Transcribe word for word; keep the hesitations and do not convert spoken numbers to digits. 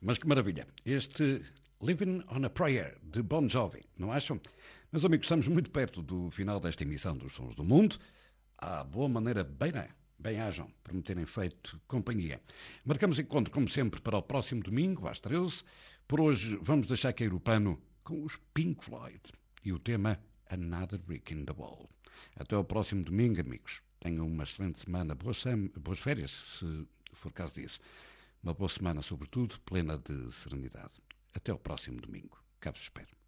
Mas que maravilha. Este Living on a Prayer, de Bon Jovi, não acham? Meus amigos, estamos muito perto do final desta emissão dos Sons do Mundo. À boa maneira, bem, não é? Bem hajam por me terem feito companhia. Marcamos encontro, como sempre, para o próximo domingo, às treze. Por hoje, vamos deixar cair o pano com os Pink Floyd e o tema Another Brick in the Wall. Até ao próximo domingo, amigos. Tenham uma excelente semana, boas, sem... boas férias, se for caso disso. Uma boa semana, sobretudo, plena de serenidade. Até ao próximo domingo. Cá vos espero.